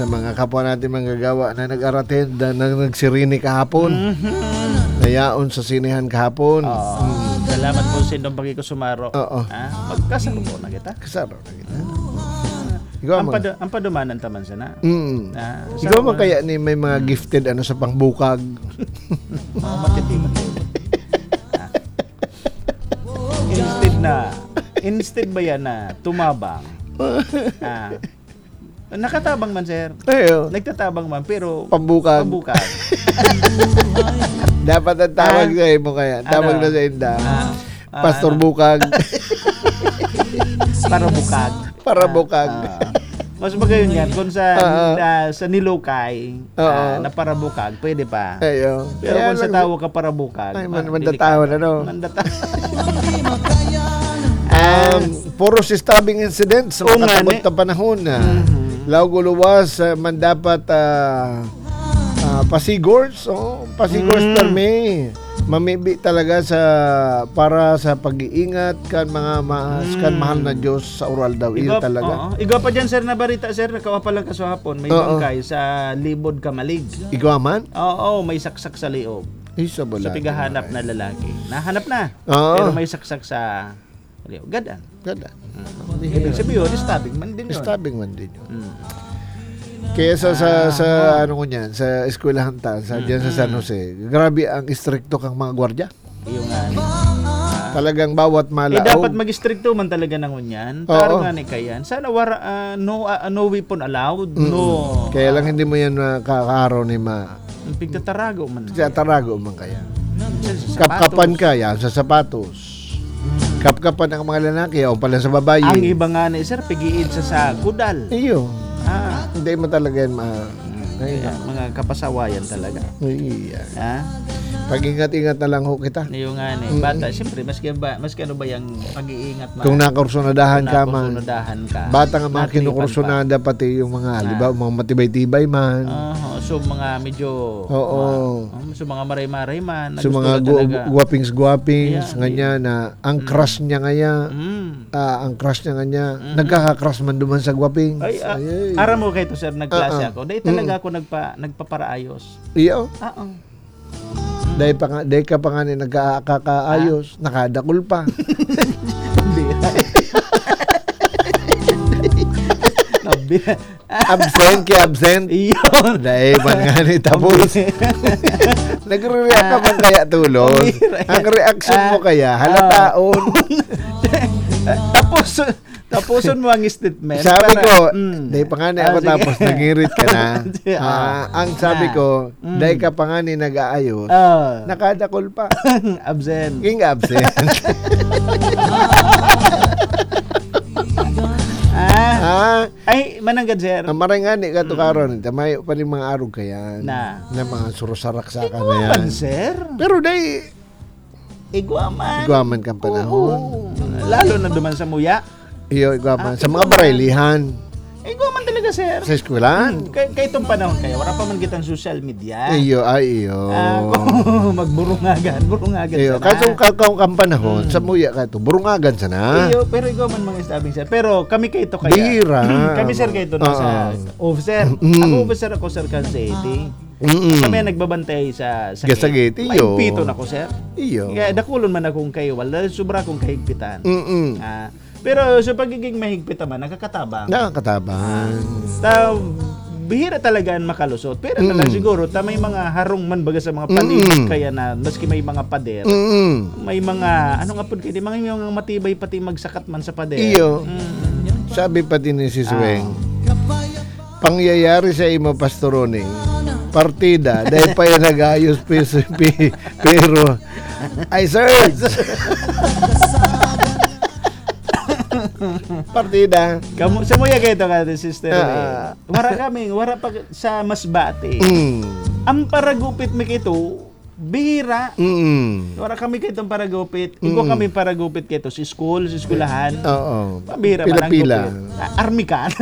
sa mga kapwa natin manggagawa na nag-arated na nagsirini kahapon. Nayaon sa sinehan kahapon. Salamat po sa inyong pagkiko sumaro. Magkasaro po na kita. Kasaro na kita. Ang padumanan taman sana. Ikaw man kaya ni may mga gifted ano sa pangbukag. Mga matitiman. Instead ba yan na tumabang? Nakatabang man, sir. Ayo. Nagtatabang man, pero pambukag. Dapat ang tawag sa mo kaya. Tawag na sa inda. Pastor Bukag. Para bukag. Mas magayon yan. Kung sa nilukay na para bukag, pwede pa. Ayo. Pero kung sa tawo ka para bukag, mandatawa na no. Puro stabbing incidents sa mga na panahon na Lauguluwas man dapat pasigors permi mamibi talaga sa para sa pag-iingat kan mga kan mahal na Diyos sa oral daw talaga. Igwa pa dyan sir na barita sir, nakawa pa lang kasahapon may bangkay sa Libod Kamalig. Igwa man? Oo, may saksak sa liog. Sa pigahanap na lalaki. Nahanap na. Pero may saksak sa Gadan. Ibig sabihin, stabbing man din yun. Kaya sa ano ko niyan, sa eskwelahan diyan sa San Jose, grabe ang istrikto kang mga gwardiya. Yung nga. Talagang bawat malaog. Dapat mag-istrikto man talaga ng unyan. Para nga ni kayan. Sana no weapon allowed. No. Kaya lang hindi mo yan kakaaraw ni pigtatarago man. Pigtatarago man kaya. Kapkapan ka yan sa sapatos. Kapkapan ang mga lalaki o pala sa babae. Ang iba nga ni sir, pigiin sa kudal. Iyo. Hindi mo talaga yan mga kapasawayan talaga. Iya. Pag-ingat-ingat na lang ho kita. Yung nga ni bata, siyempre maski ano ba yung pag-iingat kung nakursunadahan ka man. Bata nga mga kinukursunada pati yung mga halimbawa mga matibay-tibay man. So mga medyo so mga maray-maray man. So mga guwapings nganya na ang crush niya ngaya. Ang crush niya nganya nagkaka-crush man duman sa guwaping. Ara mo kay to sir nagklase ako. Dahil talaga ako nagpaparaayos. Iyo. Dahil ka pa nga ni nagkakaayos, nakadakul pa. Absent. Iyon. Dahil man nga ni tapos. Nagre-react ka man kaya tulos. Ang reaction mo kaya, halataon. Tapuson mo ang statement. Sabi ko, dahil pa nga ni ako tapos nag-irit ka na. Ang sabi ko, dahil ka pa nga ni nag-aayos, nakadakol pa. Absent. King absent. Ay, mananggad sir. Maray nga ni kato karon, may pa rin mga arog kaya na mga surusarak sa kan na yan. Sir. Pero dahil Igwaman kang panahon. Lalo na duman sa muya. Iyo, igwaman. Sa mga baraylihan. Igwaman talaga, sir. Sa eskwelahan. Kaya itong panahon kaya, wala pa man kitang social media. Iyo. Magburungagan iyo, sana. Kasong kang panahon, sa muya ka ito, burungagan sana. Iyo, pero igwaman mga stabbing, sir. Pero kami kayo ito kaya. Bira. Kami, sir, kayo ito sa officer. Ako officer ako, sir, Kansete. Kami nagbabantay sa gate. Iyo. Mahigpiton ako, sir. Iyo. Kaya dakulon man akong kayo. Wala, sobra akong kahigpitan. Pero sa pagiging mahigpit naman, nakakatabang. Bihira talaga ang makalusot. Pero talaga siguro, may mga harong man baga sa mga paligid kaya na, maski may mga pader, may mga, ano nga po, mga matibay pati magsakat man sa pader. Iyo. Sabi pa din ni si Sweng, pangyayari sa imo, Pastorone, partida, dahil pa yung nag-ayos pero I search. Partida. Sa muya kayo ito ka, sister. Wara pa sa masbate. Ang paragupit mi kito, bihira. Wara kami kitong paragupit. Iko kami paragupit kito sa eskwelahan. Pabihira man ang gupit. Armikat.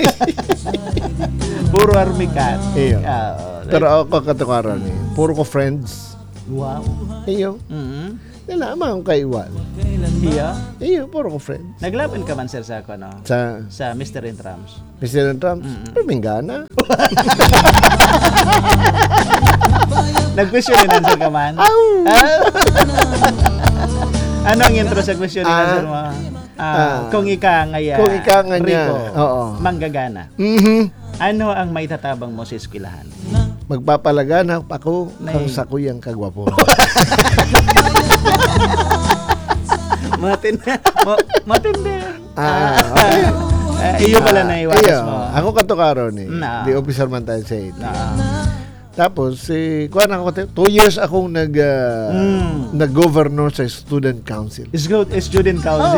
Puro armikat. Pero ako katukaran puro ko friends. Wow. Iyo. Nila, amang kaiwal. Iya. Iyo, puro ko friends. Naglaban ka man, sir, sa ako, no? Sa Mr. Intrams. Mr. Trump, Pamingana. Nag-question din answer ka man? Ano ang intro sa question din answer mo? Kung ika ngaya, Kung ika nga niya, Rico, oo. manggagana. Ano ang may tatabang mo sa eskwelahan? Magpapalaganap ako Nay. kang sakuyang kagwapo. Matindi. Okay. Iyo pala na iwalas Iyo, mo. ako katukaron eh. Na. Di officer man tayo sa ito. Na. Tapos, kuha na ako, 2 years akong nag-governor sa student council. Student council.